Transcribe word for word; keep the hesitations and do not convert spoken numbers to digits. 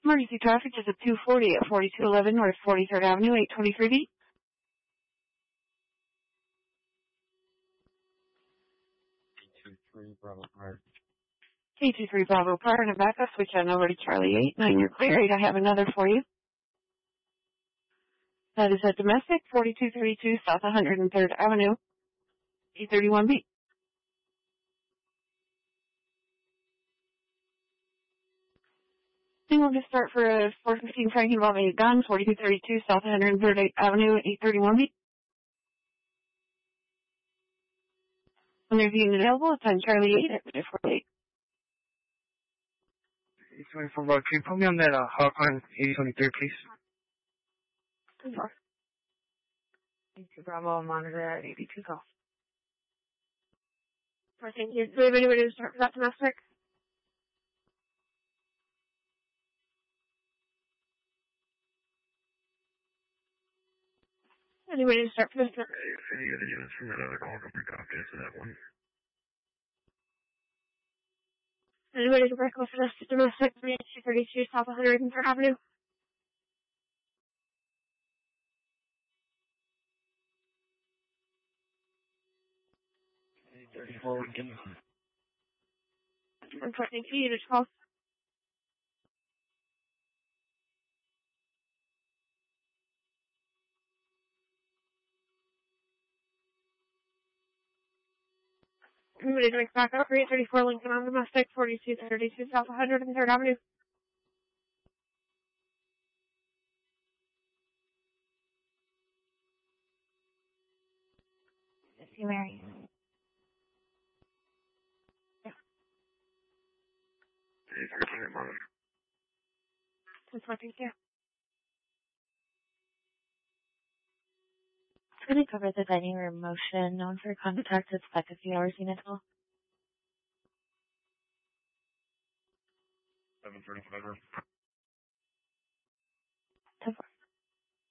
Emergency traffic is at two forty at forty-two eleven North forty-third Avenue, eight twenty-three B. T two three Bravo Park. T two three Bravo Park and a backup switch on over to Charlie eight. nine, you're clear. eight, I have another for you. That is a domestic, forty-two thirty-two South one hundred third Avenue, eight thirty-one B. And we'll just start for a four fifteen Franklin involving a gun, forty-two thirty-two South one hundred third Avenue, eight thirty-one B. When there's a unit available, it's on Charlie eight at forty-eight. eight twenty-four, can you put me on that uh, Hawkline eighty twenty-three, please? Sure. eighty-two Bravo, monitor at eighty-two Golf. Thank you. Do we have anybody to start for that domestic? Anybody to start for this? If any other units from that other call can be copied into that one. Anybody to break off for this domestic, thirty-two thirty-two South one hundred third Avenue? thirty-four, Lincoln. Reporting to unit twelve. Anybody to make back up for eight thirty-four Lincoln on domestic, forty-two thirty-two South one hundred third Avenue? Yes, you, Mary. Yeah. That's what thank you. It's going to cover the dining room motion. Known for contact, it's back a few hours, unit twelve. seven thirty-five.